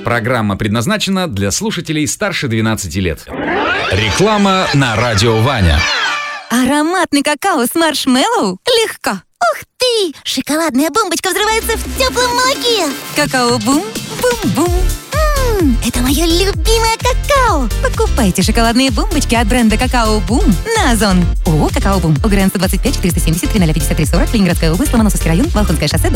Программа предназначена для слушателей старше 12 лет. Реклама на радио Ваня. Ароматный какао с маршмеллоу? Легко. Ух ты! Шоколадная бомбочка взрывается в теплом молоке. Какао-бум, бум-бум. Это мое любимое какао. Покупайте шоколадные бомбочки от бренда Какао-бум на Озон. ООО «Какао-бум». УГРН 125 470 3053 40, Ленинградская область, Ломоносовский район, Волхонское шоссе, дом